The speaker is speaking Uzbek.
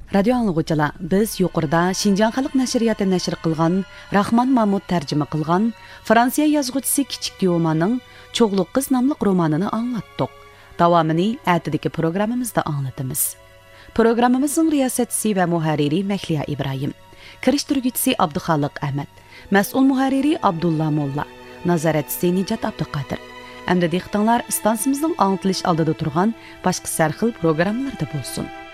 Radio anlıqçılar, biz yuqorida Şinjan Xalq Nashriyati nashr qilgan, Rahman Mahmud tarjima qilgan Fransiya yozuvchisi Kichik Teomaning Cho'g'liq qiz nomli romanini anglatdik. Davomini atidagi programmamizda anglatamiz. Programmamizning riyosatchisi va muharriri Mahliya Ibrohim, kirishtiruvchisi Abduxoliq Ahmad, mas'ul muharriri Abdulla Molla, nazoratchisi Nijat Abduqodir. Hamda dehqonlar stansimizning anglatilish oldida turgan boshqa sarxil programmalarda bo'lsin.